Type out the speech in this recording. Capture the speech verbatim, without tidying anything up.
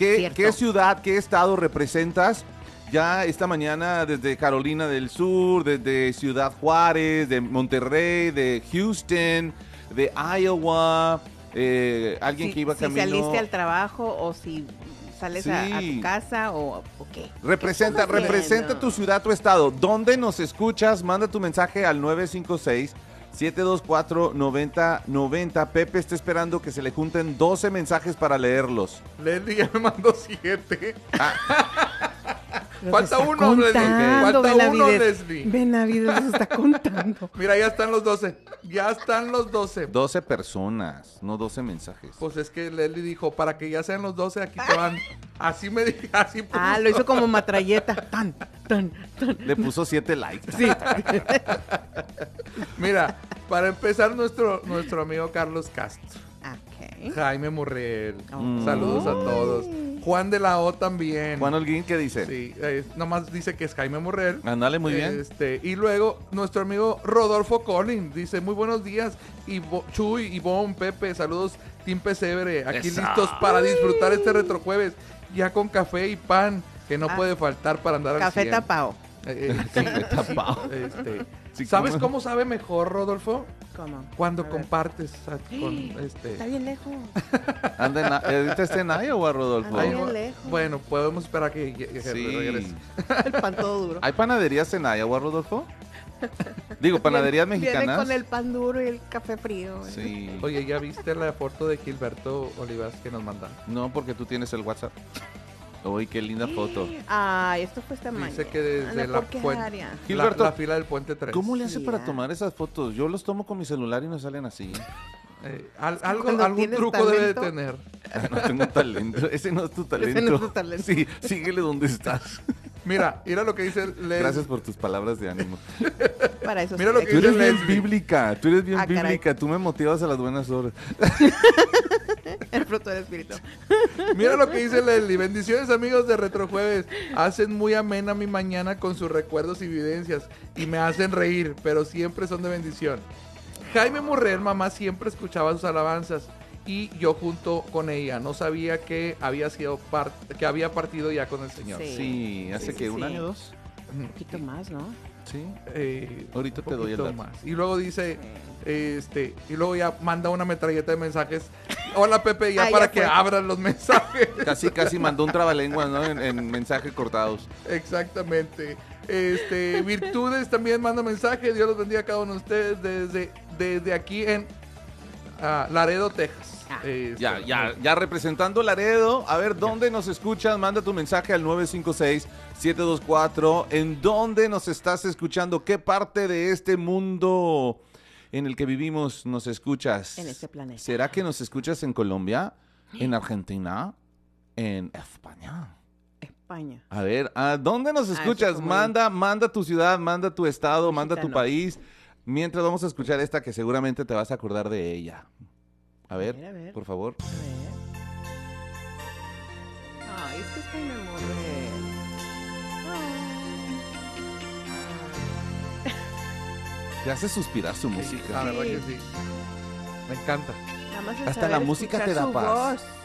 ¿Qué, ¿Qué ciudad, qué estado representas? Ya esta mañana desde Carolina del Sur, desde Ciudad Juárez, de Monterrey, de Houston, de Iowa, eh, alguien si, que iba si camino... Si saliste al trabajo o si sales sí. a, a tu casa o, o qué. Representa, ¿Qué representa tu ciudad, tu estado. ¿Dónde nos escuchas? Manda tu mensaje al nueve cinco seis, siete dos cuatro, nueve cero nueve cero. Pepe está esperando que se le junten doce mensajes para leerlos. Leslie ya me mandó siete. Ah. Falta uno, contando, Leslie. Falta Benavides, uno, Leslie. Benavides se está contando. Mira, ya están los doce. Ya están los doce. doce personas, no doce mensajes. Pues es que Leslie dijo, para que ya sean los doce, aquí te van. Así me dijo, así puso. Ah, lo hizo como matralleta. Tan, tan, tan. Le puso siete likes. Sí. Mira, para empezar, nuestro, nuestro amigo Carlos Castro. Okay. Jaime Murriel. Oh. Saludos a todos. Juan de la O también. Juan Holguín, ¿qué dice? Sí, eh, nomás dice que es Jaime Murriel. Ándale, muy bien. Este, y luego nuestro amigo Rodolfo Collin dice, muy buenos días. Y Chuy, Ivonne, Pepe, saludos, Team Pesebre. Aquí Esa. listos para disfrutar este retrojueves. Ya con café y pan, que no ah, puede faltar para andar al Café cien. tapao. Eh, eh, sí, Café tapao. sí, este, Sí, ¿sabes ¿cómo? cómo sabe mejor, Rodolfo? ¿Cómo? Cuando A ver. compartes a- con este. Está bien lejos. Anda en, ahorita está en Iowa, Rodolfo. Anda Ay, bien bu- lejos. bueno, podemos esperar a que, llegue- que Sí. regrese. El pan todo duro. ¿Hay panaderías en Iowa, Rodolfo? Digo, panaderías Viene- mexicanas. Viene con el pan duro y el café frío. Sí. Oye, ¿ya viste la foto de Gilberto Olivas que nos mandan? No, porque tú tienes el WhatsApp. Uy, qué linda foto. Ay, esto fue esta mañana. Dice que desde la, ¿por qué puen- área? la, Gilberto, la fila del puente tres. ¿Cómo le hace para Mira. tomar esas fotos? Yo los tomo con mi celular y no salen así. Eh, al- que algo, cuando algún tienes truco debe de talento- tener. No tengo talento. Ese no es tu talento. no es tu talento. Sí, síguele donde estás. Mira, mira lo que dice Les- Gracias por tus palabras de ánimo. Para eso Mira sí. lo que Tú eres dice bien Leslie. bíblica, tú eres bien Ah, caray. bíblica, tú me motivas a las buenas horas. El fruto del espíritu. Mira lo que dice Leslie. Bendiciones, amigos de Retrojueves. Hacen muy amena mi mañana con sus recuerdos y vivencias y me hacen reír, pero siempre son de bendición. Jaime Murriel, mamá, siempre escuchaba sus alabanzas y yo junto con ella. No sabía que había sido par- que había partido ya con el Señor. Sí. Sí, hace Sí, que sí, un sí. año, dos. Un poquito más, ¿no? Sí. Eh, Ahorita un te doy el poquito dato. más. Y luego dice, este, y luego ya manda una metralleta de mensajes. Hola Pepe, ya Ah, para ya que fue. abran los mensajes. Casi, casi mandó un trabalenguas, ¿no? En, en mensajes cortados. Exactamente. Este, Virtudes también manda mensaje. Dios los bendiga a cada uno de ustedes desde, desde aquí en ah, Laredo, Texas. Ah. Este, Ya, ya, ya representando Laredo. A ver, ¿dónde nos escuchas? Manda tu mensaje al nueve cinco seis, siete dos cuatro. ¿En dónde nos estás escuchando? ¿Qué parte de este mundo en el que vivimos nos escuchas? En este planeta. ¿Será que nos escuchas en Colombia? ¿En Argentina? ¿En España? España. A ver, ¿a dónde nos Ah, eso escuchas? fue muy- Manda, manda tu ciudad, manda tu estado, manda tu Mexicanos. país. Mientras vamos a escuchar esta que seguramente te vas a acordar de ella. A ver, ver, a ver. por favor. A ver. Ay, es que es Jaime Murriel. Te hace suspirar su sí, música. La verdad Sí. que sí. Me encanta. Nada más el Hasta saber la música escuchar te da su paz. voz.